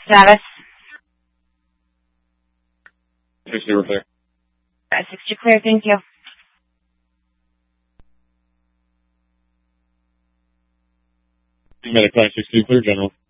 Status? 60, we're clear. 60 clear, thank you. Medic 560, clear, General.